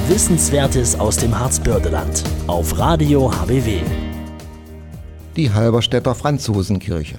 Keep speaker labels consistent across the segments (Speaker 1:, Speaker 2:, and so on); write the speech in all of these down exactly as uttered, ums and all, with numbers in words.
Speaker 1: Wissenswertes aus dem Harzbördeland auf Radio H B W.
Speaker 2: Die Halberstädter Franzosenkirche.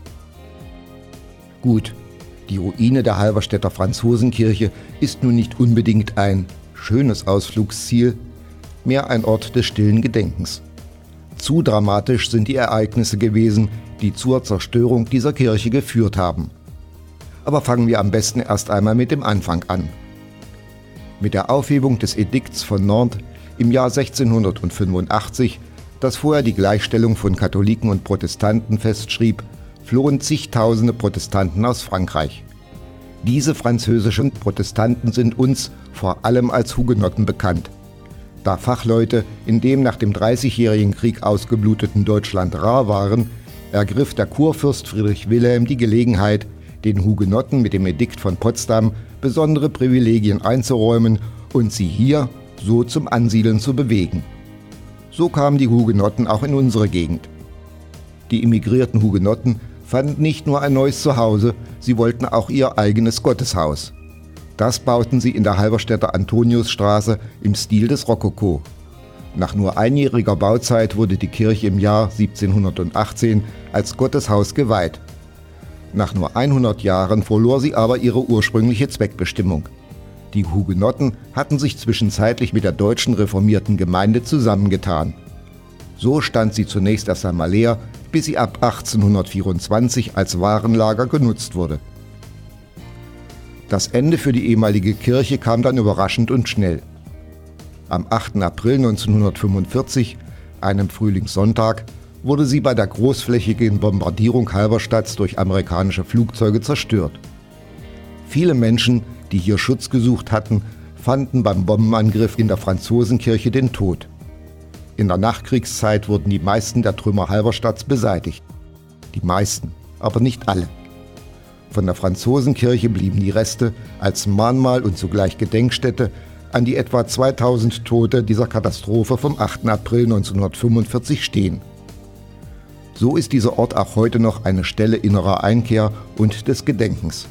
Speaker 2: Gut, die Ruine der Halberstädter Franzosenkirche ist nun nicht unbedingt ein schönes Ausflugsziel, mehr ein Ort des stillen Gedenkens. Zu dramatisch sind die Ereignisse gewesen, die zur Zerstörung dieser Kirche geführt haben. Aber fangen wir am besten erst einmal mit dem Anfang an. Mit der Aufhebung des Edikts von Nantes im Jahr sechzehnhundertfünfundachtzig, das vorher die Gleichstellung von Katholiken und Protestanten festschrieb, flohen zigtausende Protestanten aus Frankreich. Diese französischen Protestanten sind uns vor allem als Hugenotten bekannt. Da Fachleute in dem nach dem Dreißigjährigen Krieg ausgebluteten Deutschland rar waren, ergriff der Kurfürst Friedrich Wilhelm die Gelegenheit, den Hugenotten mit dem Edikt von Potsdam besondere Privilegien einzuräumen und sie hier so zum Ansiedeln zu bewegen. So kamen die Hugenotten auch in unsere Gegend. Die emigrierten Hugenotten fanden nicht nur ein neues Zuhause, sie wollten auch ihr eigenes Gotteshaus. Das bauten sie in der Halberstädter Antoniusstraße im Stil des Rokoko. Nach nur einjähriger Bauzeit wurde die Kirche im Jahr siebzehnhundertachtzehn als Gotteshaus geweiht. Nach nur hundert Jahren verlor sie aber ihre ursprüngliche Zweckbestimmung. Die Hugenotten hatten sich zwischenzeitlich mit der deutschen reformierten Gemeinde zusammengetan. So stand sie zunächst erst einmal leer, bis sie ab achtzehnhundertvierundzwanzig als Warenlager genutzt wurde. Das Ende für die ehemalige Kirche kam dann überraschend und schnell. Am achten April neunzehnhundertfünfundvierzig, einem Frühlingssonntag, wurde sie bei der großflächigen Bombardierung Halberstadts durch amerikanische Flugzeuge zerstört. Viele Menschen, die hier Schutz gesucht hatten, fanden beim Bombenangriff in der Franzosenkirche den Tod. In der Nachkriegszeit wurden die meisten der Trümmer Halberstadts beseitigt. Die meisten, aber nicht alle. Von der Franzosenkirche blieben die Reste als Mahnmal und zugleich Gedenkstätte an die etwa zweitausend Tote dieser Katastrophe vom achten April neunzehnhundertfünfundvierzig stehen. So ist dieser Ort auch heute noch eine Stelle innerer Einkehr und des Gedenkens.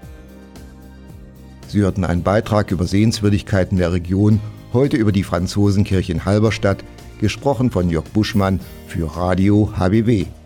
Speaker 2: Sie hörten einen Beitrag über Sehenswürdigkeiten der Region, heute über die Franzosenkirche in Halberstadt, gesprochen von Jörg Buschmann für Radio H B W.